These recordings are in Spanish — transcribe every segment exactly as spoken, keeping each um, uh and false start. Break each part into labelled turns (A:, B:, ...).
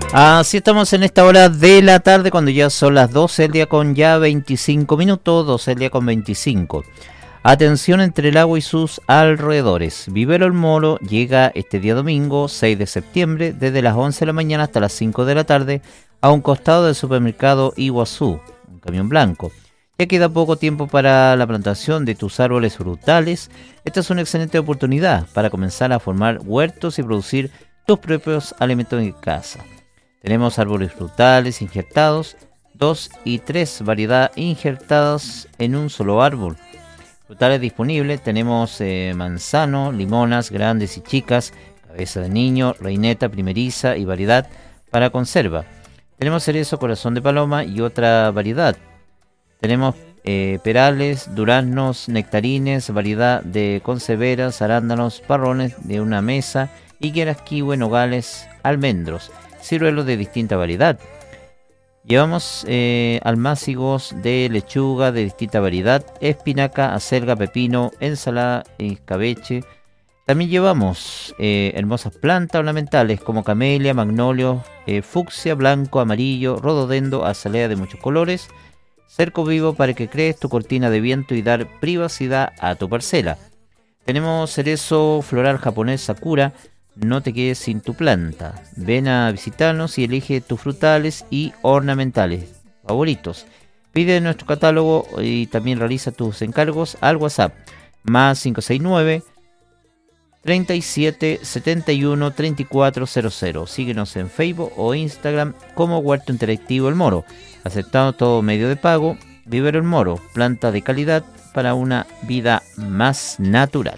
A: Así estamos en esta hora de la tarde, cuando ya son las doce del día con ya veinticinco minutos, doce del día con veinticinco. Atención entre el agua y sus alrededores. Vivero El Moro llega este día domingo, seis de septiembre, desde las once de la mañana hasta las cinco de la tarde, a un costado del supermercado Iguazú, un camión blanco. Ya queda poco tiempo para la plantación de tus árboles frutales. Esta es una excelente oportunidad para comenzar a formar huertos y producir tus propios alimentos en casa. Tenemos árboles frutales injertados, dos y tres variedades injertadas en un solo árbol. Frutales disponibles, tenemos eh, manzano, limonas grandes y chicas, cabeza de niño, reineta primeriza y variedad para conserva. Tenemos cerezo, corazón de paloma y otra variedad. Tenemos eh, perales, duraznos, nectarines, variedad de conserveras, arándanos, parrones de una mesa, higueras, kiwi, nogales, almendros. Ciruelos de distinta variedad. Llevamos eh, almácigos de lechuga de distinta variedad, espinaca, acelga, pepino, ensalada y escabeche. También llevamos eh, hermosas plantas ornamentales como camelia, magnolio, eh, fucsia, blanco, amarillo, rododendo, azalea de muchos colores. Cerco vivo para que crees tu cortina de viento y dar privacidad a tu parcela. Tenemos cerezo floral japonés Sakura. No te quedes sin tu planta. Ven a visitarnos y elige tus frutales y ornamentales favoritos. Pide nuestro catálogo y también realiza tus encargos al WhatsApp más cinco seis nueve, treinta y siete, setenta y uno, treinta y cuatro cero cero. Síguenos en Facebook o Instagram como Huerto Interactivo El Moro. Aceptando todo medio de pago. Vivero El Moro, planta de calidad para una vida más natural.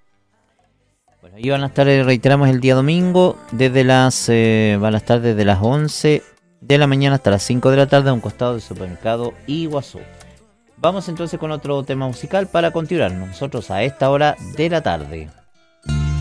A: Y van a estar, reiteramos, el día domingo, desde las eh, van a estar desde las once de la mañana hasta las cinco de la tarde a un costado del supermercado Iguazú. Vamos entonces con otro tema musical para continuar nosotros a esta hora de la tarde.